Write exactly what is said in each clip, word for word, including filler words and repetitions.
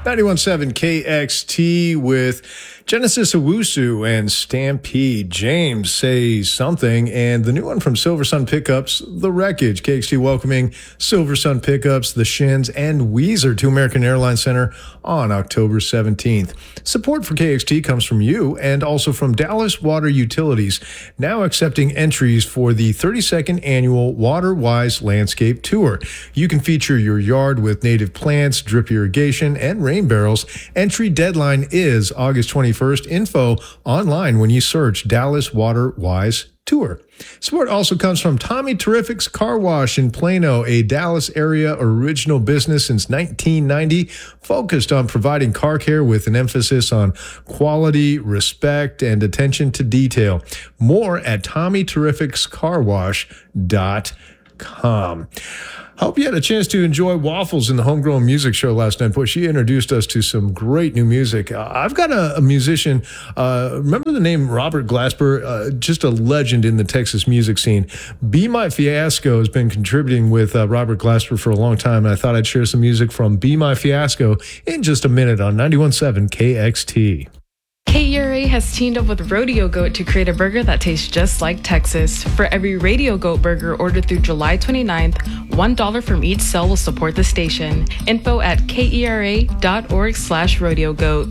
ninety-one point seven K X T with Genesis Owusu and Stampede. James Say Something, and the new one from Silver Sun Pickups, The Wreckage. K X T welcoming Silver Sun Pickups, The Shins, and Weezer to American Airlines Center on October seventeenth. Support for K X T comes from you and also from Dallas Water Utilities, now accepting entries for the thirty-second annual WaterWise Landscape Tour. You can feature your yard with native plants, drip irrigation, and rain barrels. Entry deadline is August twenty-first. Info online when you search Dallas Water Wise Tour. Support also comes from Tommy Terrific's Car Wash in Plano, a Dallas area original business since nineteen ninety, focused on providing car care with an emphasis on quality, respect, and attention to detail. More at tommy terrifics car wash dot com. Hope you had a chance to enjoy Waffles in the Homegrown Music Show last night. Boy, she introduced us to some great new music. Uh, I've got a, a musician, uh, remember the name Robert Glasper? Uh, just a legend in the Texas music scene. Be My Fiasco has been contributing with uh, Robert Glasper for a long time, and I thought I'd share some music from Be My Fiasco in just a minute on ninety-one point seven K X T. K E R A has teamed up with Rodeo Goat to create a burger that tastes just like Texas. For every Radio Goat burger ordered through July twenty-ninth, one dollar from each sale will support the station. Info at kera.org slash rodeo goat.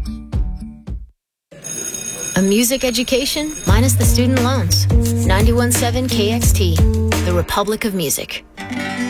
A music education minus the student loans. ninety-one point seven K X T, the Republic of Music.